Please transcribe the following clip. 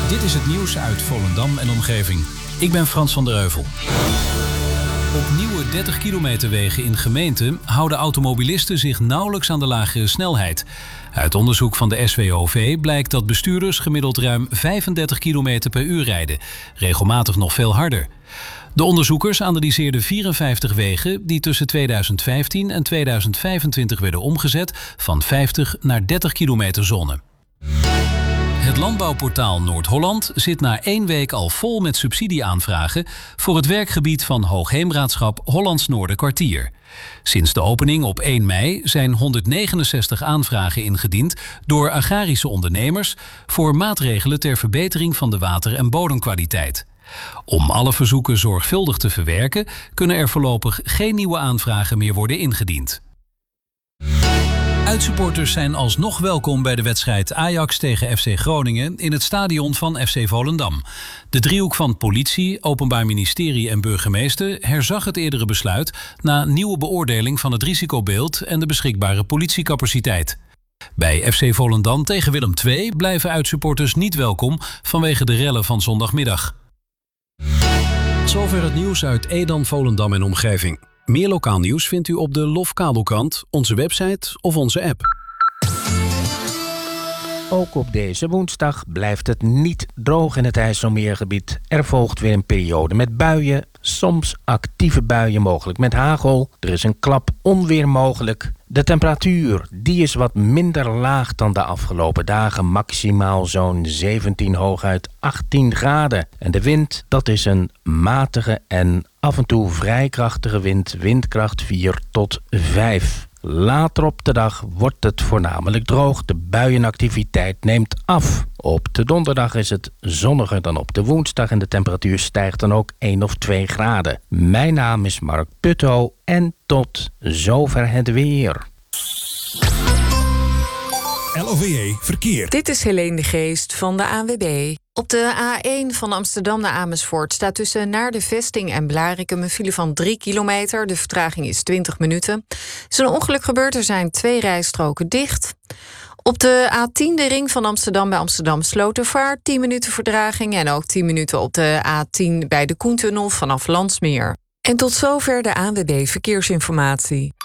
Dit is het nieuws uit Volendam en omgeving. Ik ben Frans van der Heuvel. Op nieuwe 30 kilometer wegen in gemeenten houden automobilisten zich nauwelijks aan de lagere snelheid. Uit onderzoek van de SWOV blijkt dat bestuurders gemiddeld ruim 35 kilometer per uur rijden. Regelmatig nog veel harder. De onderzoekers analyseerden 54 wegen die tussen 2015 en 2025 werden omgezet van 50 naar 30 kilometer zone. Het landbouwportaal Noord-Holland zit na 1 week al vol met subsidieaanvragen voor het werkgebied van Hoogheemraadschap Hollands Noorderkwartier. Sinds de opening op 1 mei zijn 169 aanvragen ingediend door agrarische ondernemers voor maatregelen ter verbetering van de water- en bodemkwaliteit. Om alle verzoeken zorgvuldig te verwerken, kunnen er voorlopig geen nieuwe aanvragen meer worden ingediend. Uitsupporters zijn alsnog welkom bij de wedstrijd Ajax tegen FC Groningen in het stadion van FC Volendam. De driehoek van politie, Openbaar Ministerie en burgemeester herzag het eerdere besluit na nieuwe beoordeling van het risicobeeld en de beschikbare politiecapaciteit. Bij FC Volendam tegen Willem II blijven uitsupporters niet welkom vanwege de rellen van zondagmiddag. Zover het nieuws uit Edam, Volendam en omgeving. Meer lokaal nieuws vindt u op de Lofkabelkrant, onze website of onze app. Ook op deze woensdag blijft het niet droog in het IJsselmeergebied. Er volgt weer een periode met buien, soms actieve buien mogelijk met hagel. Er is een klap onweer mogelijk. De temperatuur die is wat minder laag dan de afgelopen dagen. Maximaal zo'n 17, hooguit 18 graden. En de wind, dat is een matige en af en toe vrij krachtige wind. Windkracht 4 tot 5. Later op de dag wordt het voornamelijk droog. De buienactiviteit neemt af. Op de donderdag is het zonniger dan op de woensdag en de temperatuur stijgt dan ook 1 of 2 graden. Mijn naam is Mark Putto en tot zover het weer. LOVE Verkeer. Dit is Helene de Geest van de ANWB. Op de A1 van Amsterdam naar Amersfoort staat tussen Naar de Vesting en Blarikum een file van 3 kilometer. De vertraging is 20 minuten. Er is een ongeluk gebeurd, er zijn 2 rijstroken dicht. Op de A10, de ring van Amsterdam bij Amsterdam Slotervaart, 10 minuten vertraging. En ook 10 minuten op de A10 bij de Koentunnel vanaf Landsmeer. En tot zover de ANWB Verkeersinformatie.